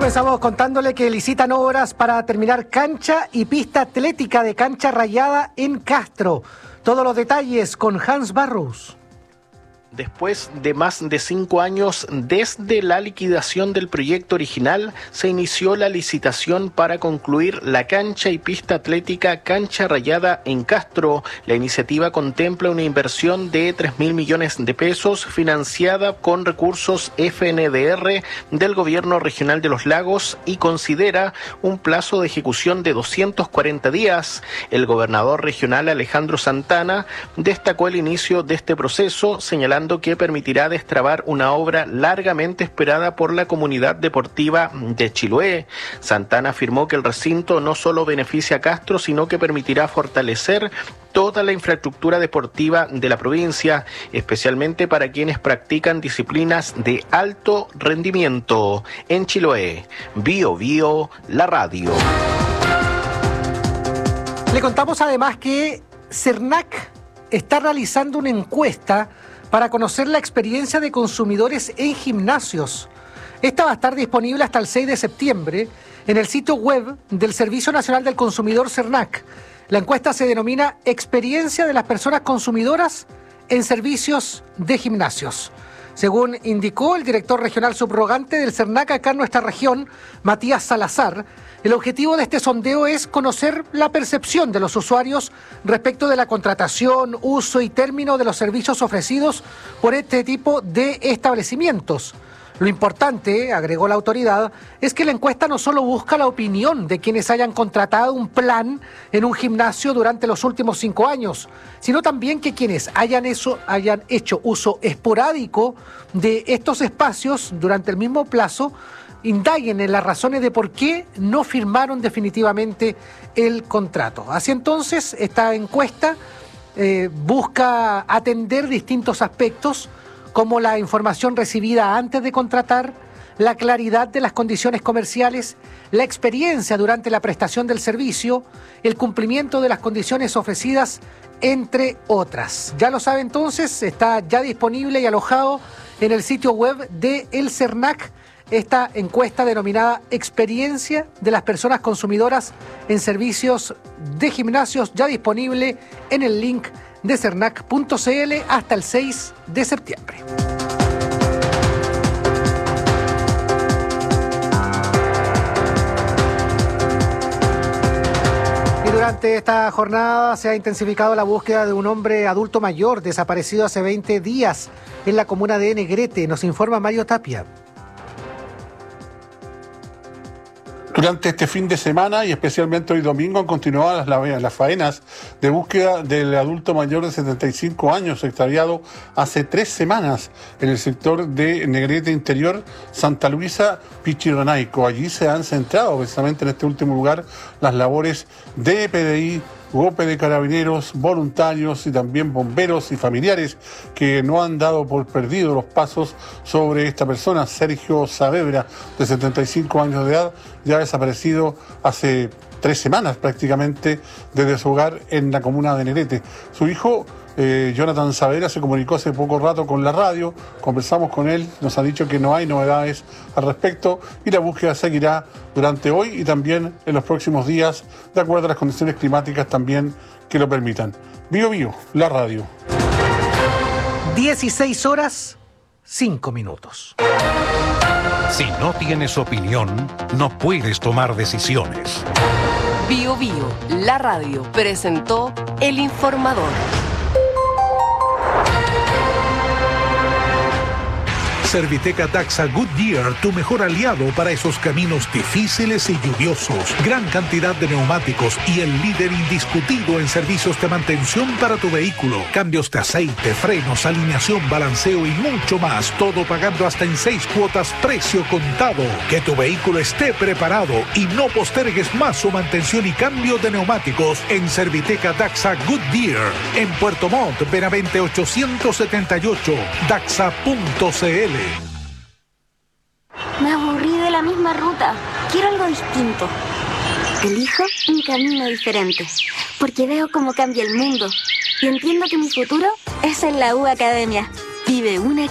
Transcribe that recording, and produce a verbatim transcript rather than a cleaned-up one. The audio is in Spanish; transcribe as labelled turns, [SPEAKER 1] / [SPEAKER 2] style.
[SPEAKER 1] Comenzamos contándole que licitan obras para terminar cancha y pista atlética de cancha rayada en Castro. Todos los detalles con Hans Barrows.
[SPEAKER 2] Después de más de cinco años desde la liquidación del proyecto original, se inició la licitación para concluir la cancha y pista atlética Cancha Rayada en Castro. La iniciativa contempla una inversión de tres mil millones de pesos financiada con recursos F N D R del Gobierno Regional de los Lagos y considera un plazo de ejecución de doscientos cuarenta días. El gobernador regional Alejandro Santana destacó el inicio de este proceso, señalando que permitirá destrabar una obra largamente esperada por la comunidad deportiva de Chiloé. Santana afirmó que el recinto no solo beneficia a Castro, sino que permitirá fortalecer toda la infraestructura deportiva de la provincia, especialmente para quienes practican disciplinas de alto rendimiento. En Chiloé, Bio Bio, la radio.
[SPEAKER 1] Le contamos además que CERNAC está realizando una encuesta para conocer la experiencia de consumidores en gimnasios. Esta va a estar disponible hasta el seis de septiembre en el sitio web del Servicio Nacional del Consumidor CERNAC. La encuesta se denomina Experiencia de las personas consumidoras en servicios de gimnasios. Según indicó el director regional subrogante del CERNAC acá en nuestra región, Matías Salazar, el objetivo de este sondeo es conocer la percepción de los usuarios respecto de la contratación, uso y término de los servicios ofrecidos por este tipo de establecimientos. Lo importante, agregó la autoridad, es que la encuesta no solo busca la opinión de quienes hayan contratado un plan en un gimnasio durante los últimos cinco años, sino también que quienes hayan, eso, hayan hecho uso esporádico de estos espacios durante el mismo plazo indaguen en las razones de por qué no firmaron definitivamente el contrato. Así entonces, esta encuesta eh, busca atender distintos aspectos, como la información recibida antes de contratar, la claridad de las condiciones comerciales, la experiencia durante la prestación del servicio, el cumplimiento de las condiciones ofrecidas, entre otras. Ya lo sabe entonces, está ya disponible y alojado en el sitio web de el CERNAC, esta encuesta denominada Experiencia de las personas consumidoras en servicios de gimnasios, ya disponible en el link de cernac punto c l hasta el seis de septiembre. Y durante esta jornada se ha intensificado la búsqueda de un hombre adulto mayor desaparecido hace veinte días en la comuna de Negrete, nos informa Mario Tapia.
[SPEAKER 3] Durante este fin de semana y especialmente hoy domingo han continuado las, las faenas de búsqueda del adulto mayor de setenta y cinco años extraviado hace tres semanas en el sector de Negrete Interior, Santa Luisa, Pichironaico. Allí se han centrado precisamente en este último lugar las labores de P D I, U O P de Carabineros, voluntarios y también bomberos y familiares que no han dado por perdido los pasos sobre esta persona, Sergio Saavedra, de setenta y cinco años de edad, ya desaparecido hace tres semanas prácticamente desde su hogar en la comuna de Negrete. Su hijo, eh, Jonathan Saavedra, se comunicó hace poco rato con la radio, conversamos con él, nos ha dicho que no hay novedades al respecto y la búsqueda seguirá durante hoy y también en los próximos días, de acuerdo a las condiciones climáticas también que lo permitan. Bio Bio, la radio.
[SPEAKER 1] dieciséis horas, cinco minutos.
[SPEAKER 4] Si no tienes opinión, no puedes tomar decisiones.
[SPEAKER 5] Bio Bio, la radio, presentó El Informador.
[SPEAKER 4] Serviteca Taxa Goodyear, tu mejor aliado para esos caminos difíciles y lluviosos. Gran cantidad de neumáticos y el líder indiscutido en servicios de mantención para tu vehículo. Cambios de aceite, frenos, alineación, balanceo y mucho más. Todo pagando hasta en seis cuotas, precio contado. Que tu vehículo esté preparado y no postergues más su mantención y cambio de neumáticos en Serviteca Taxa Goodyear. En Puerto Montt, Benavente ochocientos setenta y ocho, daxa punto c l.
[SPEAKER 6] Me aburrí de la misma ruta. Quiero algo distinto. Elijo un camino diferente, porque veo cómo cambia el mundo y entiendo que mi futuro es en la U Academia. Vive una